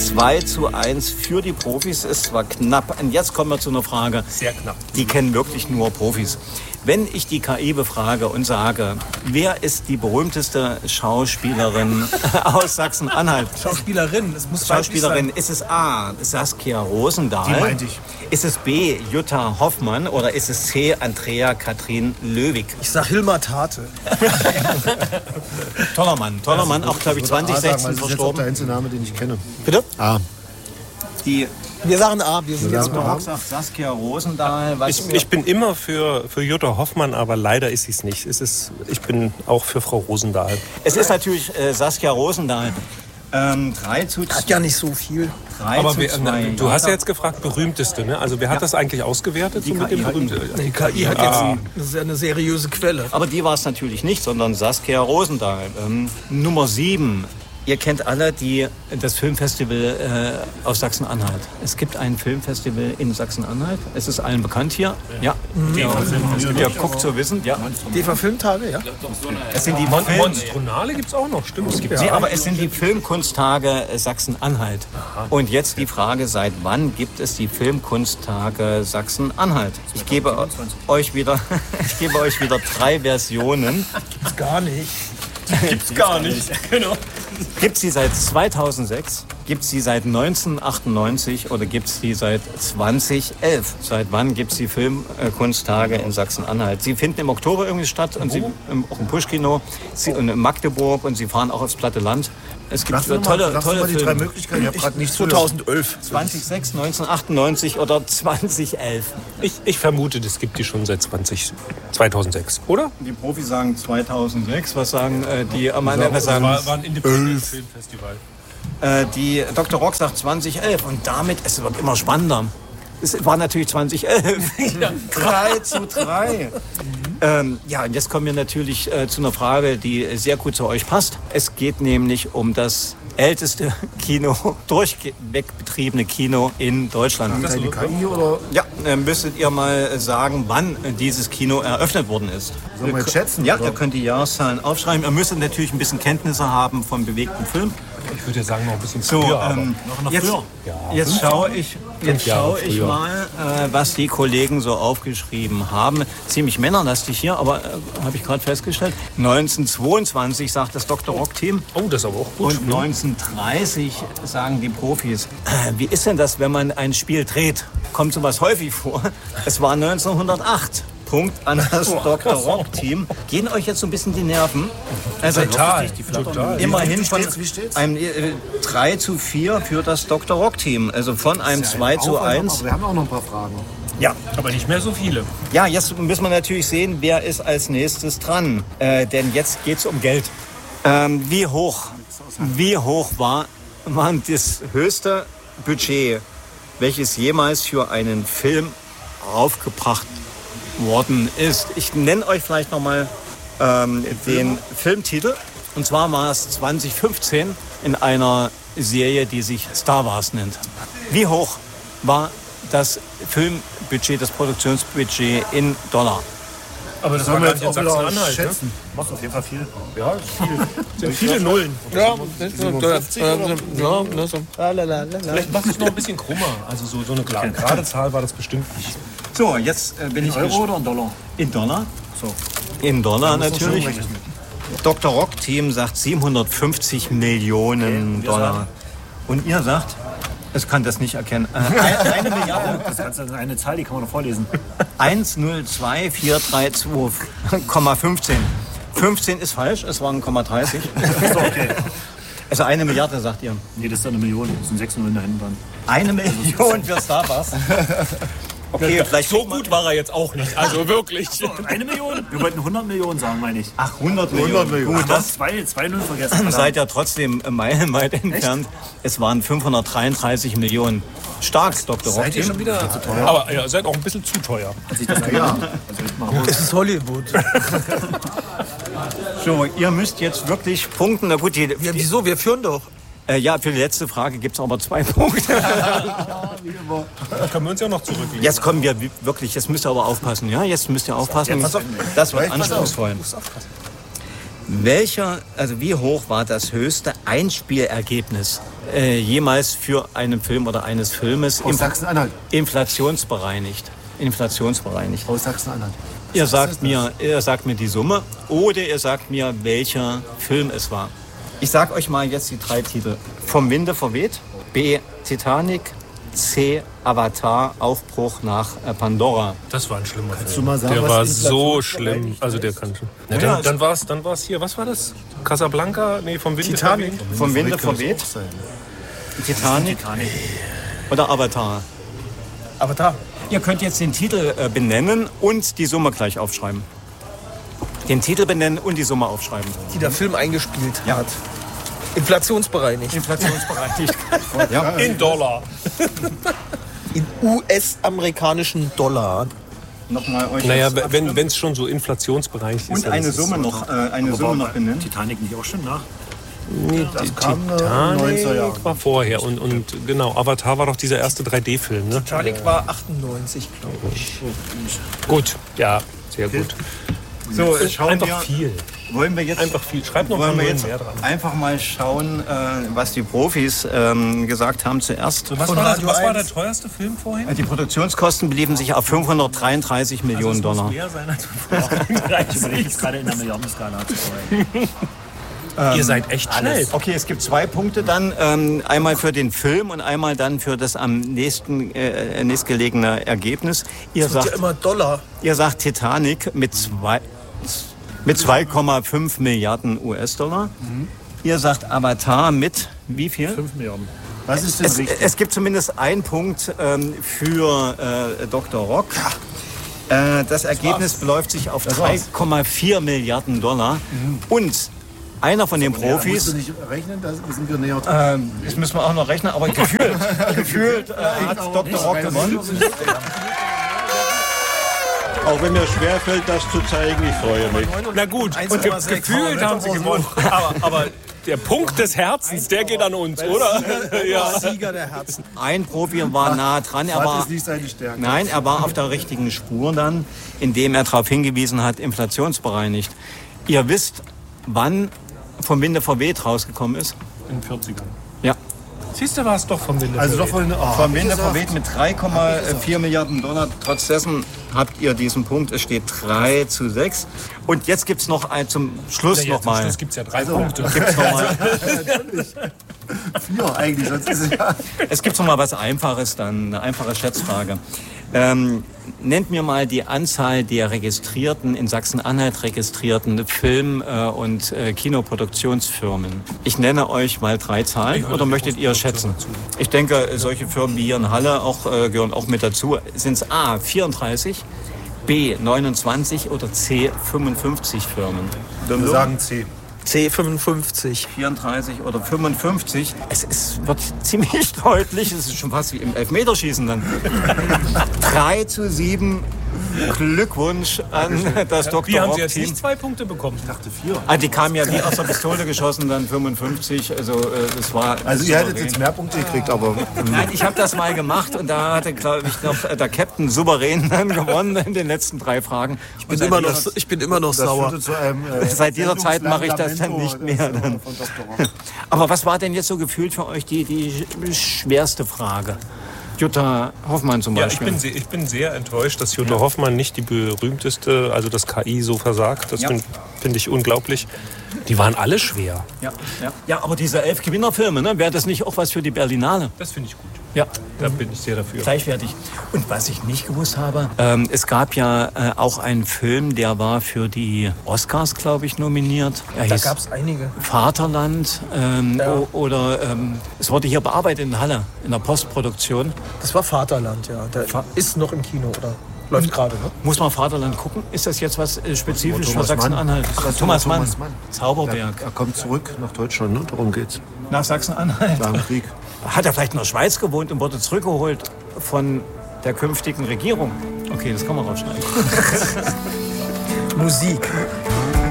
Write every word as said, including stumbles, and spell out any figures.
zwei zu eins für die Profis. Ist zwar knapp. Und jetzt kommen wir zu einer Frage. Sehr knapp. Die kennen wirklich nur Profis. Wenn ich die K I befrage und sage, wer ist die berühmteste Schauspielerin aus Sachsen-Anhalt? Schauspielerin, es muss Schauspielerin, ist es A, Saskia Rosendahl? Die meinte ich. Ist es B, Jutta Hoffmann oder ist es C, Andrea Katrin Löwig? Ich sag Hilmar Tate. Toller Mann, toller Mann, auch glaube ich zwanzig sechzehn verstorben. Das ist jetzt auch der einzige Name, den ich kenne. Bitte? A. Die Wir sagen A, wir sind Wir jetzt sagen mal A. A. sagt Saskia Rosendahl. Was Ich, ich bin immer für, für Jutta Hoffmann, aber leider ist sie es nicht. Es ist, ich bin auch für Frau Rosendahl. Es ist natürlich äh, Saskia Rosendahl. Ähm, drei zu Hat ja nicht so viel. drei Aber zu wer, zwei. du hast ja jetzt gefragt, berühmteste, ne? Also wer hat Ja. das eigentlich ausgewertet? Die so mit dem K I hat ihn. berühmten? Die K I hat Ah. jetzt, das ist ja eine seriöse Quelle. Aber die war es natürlich nicht, sondern Saskia Rosendahl. Ähm, Nummer sieben. Ihr kennt alle die, das Filmfestival äh, aus Sachsen-Anhalt. Es gibt ein Filmfestival in Sachsen-Anhalt. Es ist allen bekannt hier. Ja. Ja. Ihr guckt zu wissen. Ja. D V Filmtage, ja. Es sind die Mon Film Monstronale gibt es auch noch, stimmt. Es gibt Nee, aber es sind die Filmkunsttage Sachsen-Anhalt. Und jetzt die Frage, seit wann gibt es die Filmkunsttage Sachsen-Anhalt? Ich gebe euch wieder, ich gebe euch wieder drei Versionen. Gibt's gar nicht. Gibt's gar nicht. Genau. Gibt es die seit zweitausendsechs? Gibt es die seit neunzehnhundertachtundneunzig oder gibt es die seit zweitausendelf? Seit wann gibt es die Filmkunsttage in Sachsen-Anhalt? Sie finden im Oktober irgendwie statt und sie, im, auch im Puschkino sie, und in Magdeburg und sie fahren auch aufs platte Land. Es gibt Lass uns tolle, mal, lass uns tolle mal die drei Filme. Möglichkeiten. Ich habe gerade nichts zweitausendelf. zweitausendsechs, neunzehnhundertachtundneunzig oder zweitausendelf? Ich, ich vermute, das gibt die schon seit zwanzig, zweitausendsechs, oder? Die Profis sagen zweitausendsechs. Was sagen äh, die Amateure? Was sagen War, war ein Independent Filmfestival. äh, die Doktor Rock sagt zweitausendelf und damit es wird immer spannender. Es war natürlich zweitausendelf. drei zu drei. Ähm, ja, und jetzt kommen wir natürlich äh, zu einer Frage, die sehr gut zu euch passt. Es geht nämlich um das älteste Kino, durchweg betriebene Kino in Deutschland. Die K I oder Ja, äh, müsstet ihr mal sagen, wann äh, dieses Kino eröffnet worden ist. sollen wir jetzt schätzen? Ja, oder? ihr könnt die Jahreszahlen aufschreiben. Ihr müsst natürlich ein bisschen Kenntnisse haben vom bewegten Film. Ich würde ja sagen, noch ein bisschen So, früher, aber ähm, jetzt, Ja, jetzt schaue ich, jetzt Jahre schaue ich früher. mal, äh, was die Kollegen so aufgeschrieben haben. Ziemlich männerlastig hier, aber äh, habe ich gerade festgestellt. neunzehnhundertzweiundzwanzig sagt das Doktor Rock Team. Oh, das ist aber auch gut. Und neunzehnhundertdreißig sagen die Profis. Äh, Wie ist denn das, wenn man ein Spiel dreht? Kommt sowas häufig vor? Es war neunzehnhundertacht. Punkt an das Doktor Rock Team. Gehen euch jetzt so ein bisschen die Nerven? Also Total, total. immerhin Wie von steht's? Wie steht's? einem äh, drei zu vier für das Doktor Rock Team. Also von einem zwei zu eins. Aber wir haben auch noch ein paar Fragen. Ja. Aber nicht mehr so viele. Ja, jetzt müssen wir natürlich sehen, wer ist als nächstes dran. Äh, denn jetzt geht es um Geld. Ähm, wie hoch, wie hoch war, war das höchste Budget, welches jemals für einen Film aufgebracht worden ist? Ich nenne euch vielleicht nochmal ähm, den Filmtitel. Und zwar war es zwanzig fünfzehn in einer Serie, die sich Star Wars nennt. Wie hoch war das Filmbudget, das Produktionsbudget in Dollar? Aber das Sollen war wir gar nicht jetzt in auch wieder Sachsen-Anhalt. Ne? schätzen? Macht auf jeden Fall viel. Ja, viel. Sind viele Nullen. Ja, Vielleicht machst du es noch ein bisschen krummer. Also so, so eine gerade gerade Zahl war das bestimmt nicht. So, jetzt äh, bin ich Euro oder in Dollar? in Dollar. So. In Dollar Muss man schon natürlich. rechnen. Doktor Rock Team sagt siebenhundertfünfzig Millionen wir Dollar. sagen? Und ihr sagt, es kann das nicht erkennen. Äh, eine, eine Milliarde. Das ist eine Zahl, die kann man noch vorlesen. eins null zwei vier drei zwei Komma fünfzehn. fünfzehn ist falsch, es waren Komma dreißig. So, okay. Also eine Milliarde, sagt ihr. Nee, das ist eine Million. Das sind sechs Nullen da hinten dran. Eine Million für Star Wars. Okay, vielleicht So gut war er jetzt auch nicht. Also wirklich. Eine Million? Wir wollten hundert Millionen sagen, meine ich. Ach, hundert Millionen. Millionen. Gut, das zwei, zwei Null vergessen. seid ja trotzdem meilenweit entfernt. Es waren fünfhundertdreiunddreißig Millionen. Stark, Doktor Rock. Seid ihr schon wieder? Aber ihr seid auch ein bisschen zu teuer. Ja. Also ich mach es ist Hollywood. So, ihr müsst jetzt wirklich punkten. Na gut, die, Ja, wieso? Wir führen doch. äh, ja, für die letzte Frage gibt es aber zwei Punkte. Da können wir uns ja noch zurücklegen. Jetzt kommen wir wirklich, jetzt müsst ihr aber aufpassen. Ja, jetzt müsst ihr aufpassen. Jetzt. Das wird anspruchsvoll. Welcher, also wie hoch war das höchste Einspielergebnis, äh, jemals für einen Film oder eines Filmes Aus Sachsen-Anhalt. inflationsbereinigt. Inflationsbereinigt. Aus Sachsen-Anhalt. Ihr sagt mir, ihr sagt mir die Summe oder ihr sagt mir, welcher Film es war. Ich sag euch mal jetzt die drei Titel. Vom Winde verweht, B. Titanic, C. Avatar, Aufbruch nach äh, Pandora. Das war ein schlimmer Kannst Film. du mal sagen, Der was war Inflation so bereinigt schlimm. Also der kann schon. Ja, Ja, dann dann war es dann war's hier. Was war das? Casablanca? Nee, vom Winde Titanic. verweht? Vom Winde verweht, Titanic oder Avatar. Avatar. Ihr könnt jetzt den Titel äh, benennen und die Summe gleich aufschreiben. Den Titel benennen und die Summe aufschreiben. Die der Film eingespielt hat. Inflationsbereinigt. Inflationsbereinigt. ja. In Dollar. In U S-amerikanischen Dollar. Nochmal euch Naja, jetzt- wenn es schon so inflationsbereinigt ist. und dann eine ist es Summe so. noch, äh, eine Summe noch benennen. Titanic nicht auch schon nach? Nee, die kam, äh, in den neunziger Jahren. Titanic war vorher. Und, und genau, Avatar war doch dieser erste drei D-Film, ne? Titanic war achtundneunzig, glaube ich. Gut, ja, sehr gut. So, schauen Einfach wir, viel. wollen wir jetzt, Einfach viel. Schreib noch mal wollen wir Nullen jetzt mehr dran. einfach mal schauen, äh, was die Profis ähm, gesagt haben zuerst. Was, Von war, das, Radio was war eins. der teuerste Film vorhin? Äh, Die Produktionskosten beliefen sich auf fünfhundertdreiunddreißig Millionen Das muss Dollar. mehr sein als Ich überlege jetzt gerade in der Milliardenskala zu vorher. Ihr seid echt schnell. Okay, es gibt zwei Punkte dann. Ähm, einmal für den Film und einmal dann für das am nächsten äh, nächstgelegene Ergebnis. Ihr Das wird ja sagt, immer Dollar. ihr sagt Titanic mit zwei mit zwei Komma fünf Milliarden U S-Dollar. Ihr sagt Avatar mit wie viel? fünf Milliarden. Was ist denn Es, richtig? es gibt zumindest einen Punkt ähm, für äh, Doktor Rock. Äh, das Ergebnis beläuft sich auf drei Komma vier Milliarden Dollar. Und einer von den Musst du Profis, nicht rechnen, da sind wir näher dran. ähm, das müssen wir auch noch rechnen, aber gefühlt, gefühlt äh, hat Doktor Rock gewonnen. Auch wenn mir schwerfällt, das zu zeigen, ich freue mich. Na gut, und ge gefühlt haben sie gewonnen. Aber, aber der Punkt des Herzens, der geht an uns, oder? Ja. Sieger der Herzen. Ein Profi war nah dran, er Das war, ist nicht seine Stärke. nein, er war auf der richtigen Spur dann, indem er darauf hingewiesen hat, inflationsbereinigt. Ihr wisst, wann vom Winde verweht rausgekommen ist? In den vierzigern. Ja. Siehst du, war es doch vom Winde Also doch verweht. von, oh, Vom Winde verweht mit drei Komma vier Milliarden Dollar. Trotz dessen habt ihr diesen Punkt. Es steht drei zu sechs. Und jetzt gibt es noch ein, zum Schluss Ja, noch zum mal. Schluss gibt es ja drei Punkte. Gibt's noch mal, vier eigentlich, sonst ist es ja... es gibt noch mal was Einfaches dann, eine einfache Schätzfrage. Ähm, nennt mir mal die Anzahl der registrierten, in Sachsen-Anhalt registrierten Film- äh, und äh, Kinoproduktionsfirmen. Ich nenne euch mal drei Zahlen oder möchtet ihr schätzen? Ich denke, solche Firmen wie hier in Halle auch, äh, gehören auch mit dazu. Sind es A, vierunddreißig, B, neunundzwanzig oder C, fünfundfünfzig Firmen? Wir sagen C. C fünfundfünfzig. vierunddreißig oder fünfundfünfzig. Es ist, wird ziemlich deutlich, es ist schon fast wie im Elfmeterschießen dann. drei zu sieben. Glückwunsch an das Wie Doktor haben Rock Sie jetzt Team. nicht zwei Punkte bekommen? Ich dachte vier. Ah, die kamen ja wie aus der Pistole geschossen, dann fünfundfünfzig. Also äh, das war. Also ihr hättet souverän. jetzt mehr Punkte gekriegt, aber... Nein, ich habe das mal gemacht und da hatte, glaube ich, noch äh, der Captain souverän dann gewonnen in den letzten drei Fragen. Ich bin immer noch, ich bin immer noch Das sauer. führte zu einem, äh, Seit dieser Zeit mache ich das dann Sendungslamento, nicht mehr, äh, dann. von Doktor Rock. Aber was war denn jetzt so gefühlt für euch die, die schwerste Frage? Jutta Hoffmann zum Ja, ich Beispiel. bin, sehr, ich bin sehr enttäuscht, dass Jutta Hoffmann nicht die berühmteste, also das K I so versagt. Das Ja. finde find ich unglaublich. Die waren alle schwer. Ja, ja. ja, aber diese elf Gewinnerfilme, ne, wäre das nicht auch was für die Berlinale? Das finde ich gut. Ja, Da bin ich sehr dafür. gleichwertig. Und was ich nicht gewusst habe, ähm, es gab ja äh, auch einen Film, der war für die Oscars, glaube ich, nominiert. Er Da hieß gab es einige. Vaterland ähm, Ja. o- oder ähm, es wurde hier bearbeitet in Halle, in der Postproduktion. Das war Vaterland, ja. Der Fa- ist noch im Kino, oder? Läuft gerade, ne? Muss man Vaterland gucken? Ist das jetzt was äh, spezifisch für Thomas Mann. Sachsen-Anhalt? Das war Thomas Mann, Thomas Mann. Zauberberg, Er kommt zurück nach Deutschland, ne? Darum geht's. nach Sachsen-Anhalt. Nach dem Krieg. Hat er vielleicht in der Schweiz gewohnt und wurde zurückgeholt von der künftigen Regierung? Okay, das kann man rausschneiden. Musik.